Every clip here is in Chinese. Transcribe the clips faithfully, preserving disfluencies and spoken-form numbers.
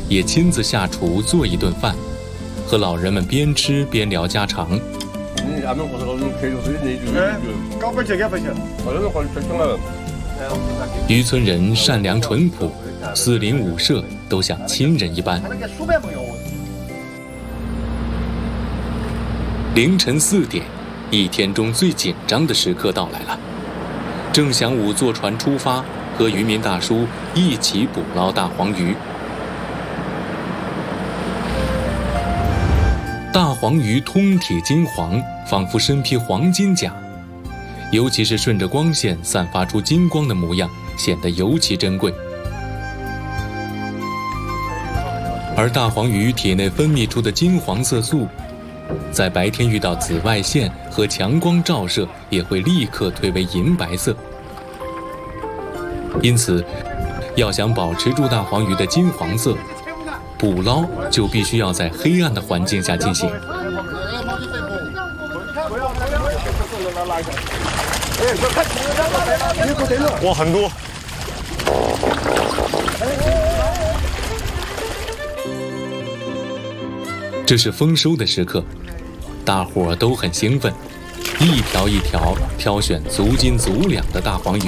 也亲自下厨做一顿饭，和老人们边吃边聊家常。渔村人善良淳朴，四邻五舍都像亲人一般。凌晨四点，一天中最紧张的时刻到来了。郑祥武坐船出发，和渔民大叔一起捕捞大黄鱼。大黄鱼通体金黄，仿佛身披黄金甲，尤其是顺着光线散发出金光的模样，显得尤其珍贵。而大黄鱼体内分泌出的金黄色素，在白天遇到紫外线和强光照射，也会立刻褪为银白色。因此，要想保持住大黄鱼的金黄色，捕捞就必须要在黑暗的环境下进行。 哇，很多！ 这是丰收的时刻，大伙都很兴奋，一条一条挑选足斤足两的大黄鱼，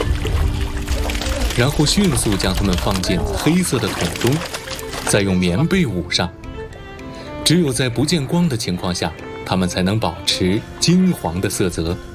然后迅速将它们放进黑色的桶中，再用棉被捂上。只有在不见光的情况下，它们才能保持金黄的色泽。